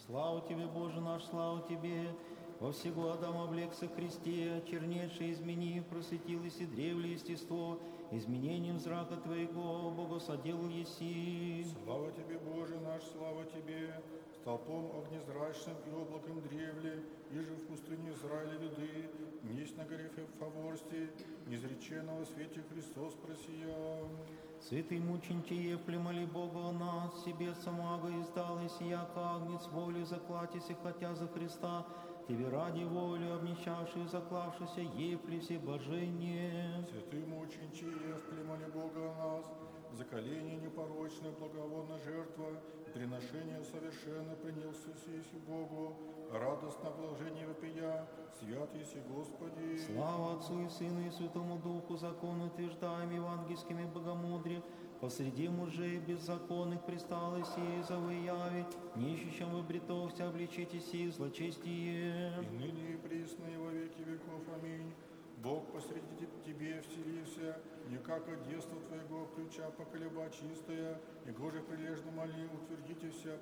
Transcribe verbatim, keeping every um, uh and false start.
Слава Тебе, Боже наш, слава Тебе! Во все года облекся Христе, чернейший измени, просветилось и древле естество, изменением зрака Твоего, Бога соделал еси. Слава Тебе, Боже наш, слава Тебе! Столпом огнезрачным и облаком древле, иже в пустыне Израиля виды, несть на горе Фаворсти, незреченного свете Христос просиял. Святый мучениче, племоли Бога о нас, себе самого издал, и сия агнец волю заклатися, хотя за Христа, Тебе ради волю обнищавшую, заклавшуюся, епли все божение. Святый мучениче, вплемоли Бога о нас, заколение непорочное, благовонная жертва, и приношение совершенно принялся сесть Богу, радостно блажение вопия, свят еси Господи. Слава Отцу и Сыну и Святому Духу, закону утверждаем евангельскими богомудре, посреди мужей беззаконных пристал и сей завыяви, нищущим в обретовся обличите сей злочестие. И ныне и присно и во веки веков. Аминь. Бог посреди Тебе вселился, не как от детства Твоего ключа поколеба чистая, и гоже прилежно моли, утвердите вся